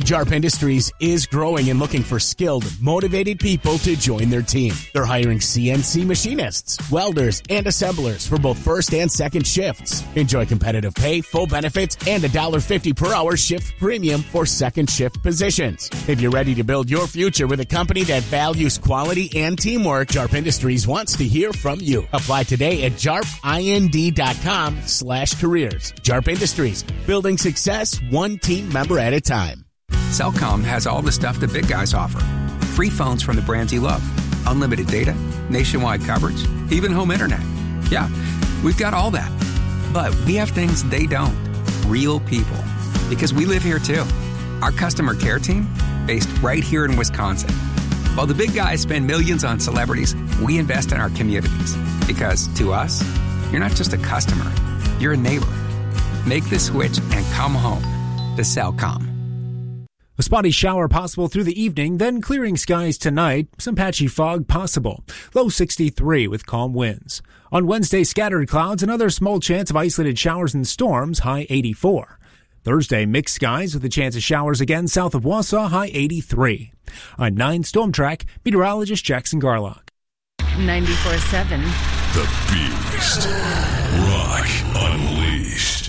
JARP Industries is growing and looking for skilled, motivated people to join their team. They're hiring CNC machinists, welders, and assemblers for both first and second shifts. Enjoy competitive pay, full benefits, and $1.50 per hour shift premium for second shift positions. If you're ready to build your future with a company that values quality and teamwork, JARP Industries wants to hear from you. Apply today at jarpind.com/careers. JARP Industries, building success one team member at a time. Cellcom has all the stuff the big guys offer. Free phones from the brands you love. Unlimited data, nationwide coverage, even home internet. Yeah, we've got all that. But we have things they don't. Real people. Because we live here too. Our customer care team, based right here in Wisconsin. While the big guys spend millions on celebrities, we invest in our communities. Because to us, you're not just a customer, you're a neighbor. Make the switch and come home to Cellcom. A spotty shower possible through the evening, then clearing skies tonight. Some patchy fog possible. Low 63 with calm winds. On Wednesday, scattered clouds, another small chance of isolated showers and storms, high 84. Thursday, mixed skies with a chance of showers again south of Wausau, high 83. I'm 9 Storm Track meteorologist Jackson Garlock. 94.7. The Beast. Rock Unleashed.